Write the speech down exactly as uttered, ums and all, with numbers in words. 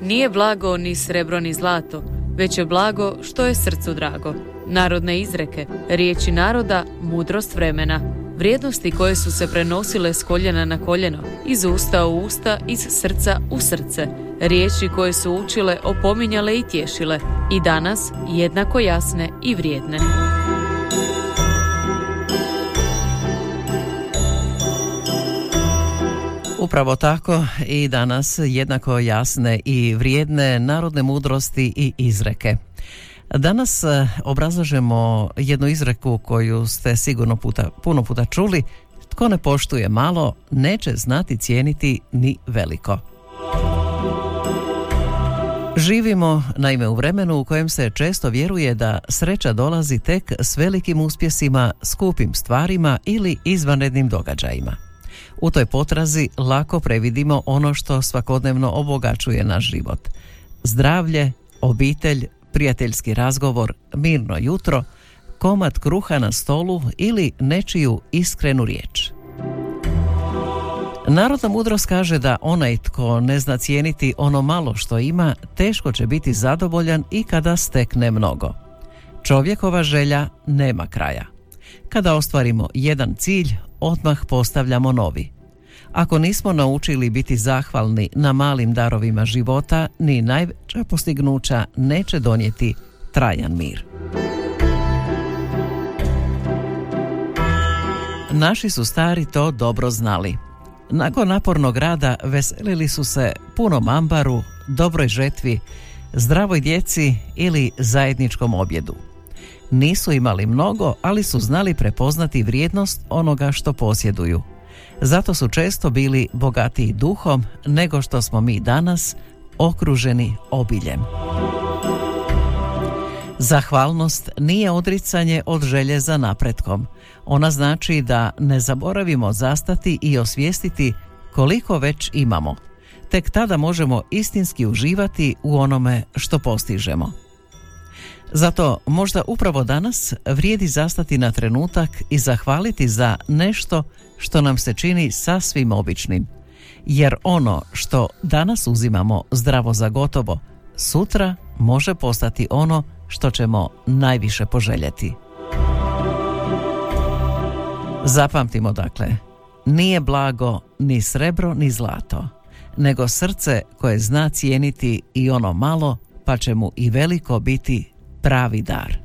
Nije blago ni srebro ni zlato, već je blago što je srcu drago. Narodne izreke, riječi naroda, mudrost vremena, vrijednosti koje su se prenosile s koljena na koljeno, iz usta u usta, iz srca u srce, riječi koje su učile, opominjale i tješile, i danas jednako jasne i vrijedne. Upravo tako i danas jednako jasne i vrijedne narodne mudrosti i izreke. Danas obrazlažemo jednu izreku koju ste sigurno puta, puno puta čuli. Tko ne poštuje malo, neće znati cijeniti ni veliko. Živimo naime u vremenu u kojem se često vjeruje da sreća dolazi tek s velikim uspjesima, skupim stvarima ili izvanrednim događajima. U toj potrazi lako previdimo ono što svakodnevno obogaćuje naš život. Zdravlje, obitelj, prijateljski razgovor, mirno jutro, komad kruha na stolu ili nečiju iskrenu riječ. Narodna mudrost kaže da onaj tko ne zna cijeniti ono malo što ima, teško će biti zadovoljan i kada stekne mnogo. Čovjekova želja nema kraja. Kada ostvarimo jedan cilj, odmah postavljamo novi. Ako nismo naučili biti zahvalni na malim darovima života, ni najveća postignuća neće donijeti trajan mir. Naši su stari to dobro znali. Nakon napornog rada veselili su se punom ambaru, dobroj žetvi, zdravoj djeci ili zajedničkom objedu. Nisu imali mnogo, ali su znali prepoznati vrijednost onoga što posjeduju. Zato su često bili bogatiji duhom nego što smo mi danas, okruženi obiljem. Zahvalnost nije odricanje od želje za napretkom. Ona znači da ne zaboravimo zastati i osvijestiti koliko već imamo. Tek tada možemo istinski uživati u onome što postižemo. Zato možda upravo danas vrijedi zastati na trenutak i zahvaliti za nešto što nam se čini sasvim običnim. Jer ono što danas uzimamo zdravo za gotovo, sutra može postati ono što ćemo najviše poželjeti. Zapamtimo dakle, nije blago ni srebro ni zlato, nego srce koje zna cijeniti i ono malo, pa će mu i veliko biti pravi dar.